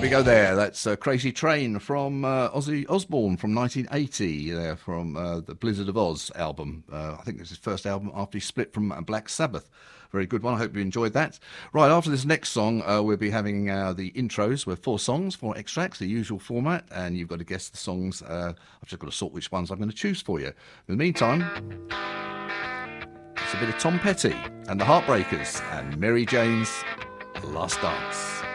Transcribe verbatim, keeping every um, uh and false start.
we go there. That's uh, Crazy Train from uh, Ozzy Osbourne from nineteen eighty, uh, from uh, the Blizzard of Oz album. Uh, I think it's his first album after he split from uh, Black Sabbath. Very good one. I hope you enjoyed that. Right, after this next song, uh, we'll be having uh, the intros with four songs, four extracts, the usual format, and you've got to guess the songs. Uh, I've just got to sort which ones I'm going to choose for you. In the meantime, it's a bit of Tom Petty and the Heartbreakers and Mary Jane's Last Dance.